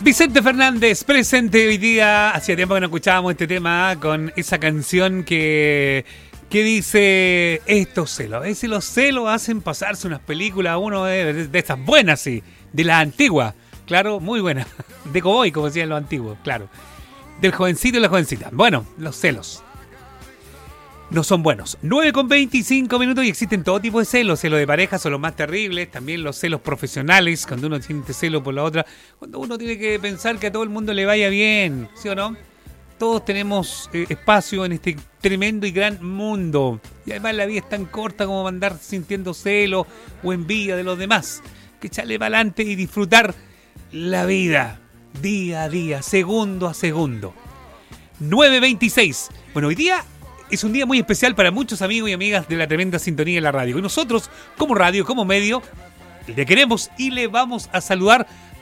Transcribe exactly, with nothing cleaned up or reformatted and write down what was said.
Vicente Fernández, presente hoy día. Hacía tiempo que no escuchábamos este tema con esa canción que, que dice estos celos. A veces los celos hacen pasarse unas películas a uno de, de estas buenas, sí, de las antiguas. Claro, muy buenas. De cowboy, como decían los antiguos, claro. Del jovencito y la jovencita. Bueno, los celos no son buenos. nueve con veinticinco minutos y existen todo tipo de celos. Celos de pareja son los más terribles. También los celos profesionales, cuando uno siente celo por la otra. Cuando uno tiene que pensar que a todo el mundo le vaya bien, ¿sí o no? Todos tenemos eh, espacio en este tremendo y gran mundo. Y además la vida es tan corta como andar sintiendo celos o envidia de los demás. Que echarle para adelante y disfrutar la vida. Día a día, segundo a segundo. nueve veintiséis. Bueno, hoy día es un día muy especial para muchos amigos y amigas de la tremenda sintonía de la radio. Y nosotros, como radio, como medio, le queremos y le vamos a saludar